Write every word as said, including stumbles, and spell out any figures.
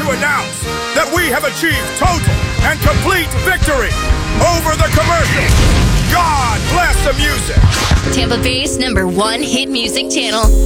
to announce that we have achieved total and complete victory over the commercials. God bless the music. Tampa Bay's number one hit music channel.